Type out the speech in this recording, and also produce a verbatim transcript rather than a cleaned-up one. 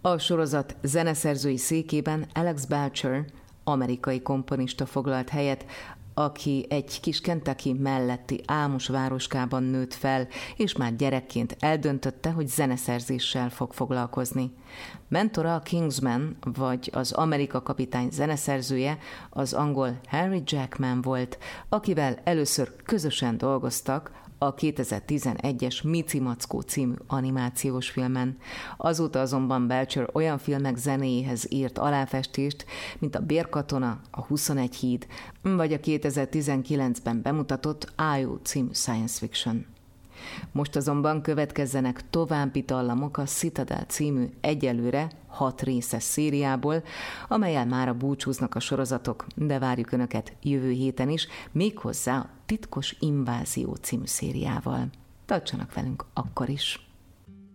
A sorozat zeneszerzői székében Alex Belcher, amerikai komponista foglalt helyet, aki egy kis Kentucky melletti álmos városkában nőtt fel, és már gyerekként eldöntötte, hogy zeneszerzéssel fog foglalkozni. Mentora a Kingsman, vagy az Amerika kapitány zeneszerzője az angol Henry Jackman volt, akivel először közösen dolgoztak a kétezer-tizenegyes Mici Mackó című animációs filmen. Azóta azonban Belcher olyan filmek zenéjéhez írt aláfestést, mint a Bérkatona, a huszonegy híd, vagy a kétezer-tizenkilencben bemutatott Ájó című science fiction. Most azonban következzenek további dallamok a Citadel című egyelőre hat részes szériából, amellyel mára búcsúznak a sorozatok, de várjuk Önöket jövő héten is, méghozzá a Titkos Invázió című szériával. Tartsanak velünk akkor is!